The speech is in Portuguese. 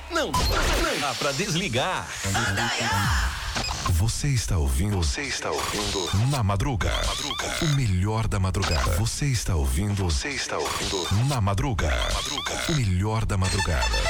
Não dá pra desligar. Você está ouvindo Na Madruga. O melhor da madrugada. Você está ouvindo Na Madruga. O melhor da madrugada.